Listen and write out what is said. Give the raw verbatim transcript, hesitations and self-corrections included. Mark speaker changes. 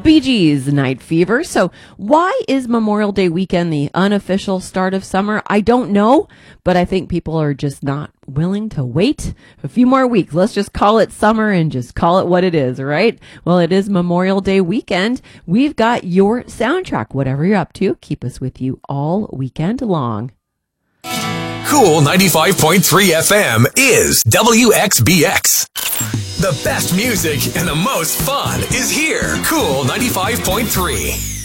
Speaker 1: Bee Gees, Night Fever. So why is Memorial Day weekend the unofficial start of summer? I don't know, but I think people are just not willing to wait a few more weeks. Let's just call it summer and just call it what it is, right? Well, it is Memorial Day weekend. We've got your soundtrack, whatever you're up to. Keep us with you all weekend long.
Speaker 2: Cool ninety-five point three F M is W X B X. The best music and the most fun is here. Cool ninety-five point three.